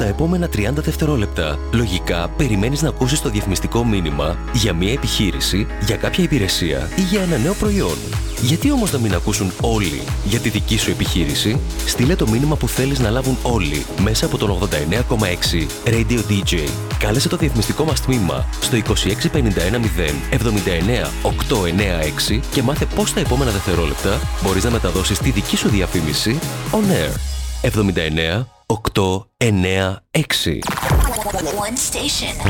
στα επόμενα 30 δευτερόλεπτα. Λογικά, περιμένεις να ακούσεις το διαφημιστικό μήνυμα για μια επιχείρηση, για κάποια υπηρεσία ή για ένα νέο προϊόν. Γιατί όμως να μην ακούσουν όλοι για τη δική σου επιχείρηση? Στείλε το μήνυμα που θέλεις να λάβουν όλοι μέσα από τον 89,6 Radio DJ. Κάλεσε το διαφημιστικό μας τμήμα στο 26510 79 896 και μάθε πώς στα επόμενα δευτερόλεπτα μπορείς να μεταδώσεις τη δική σου διαφήμιση on air. 79 896. One station.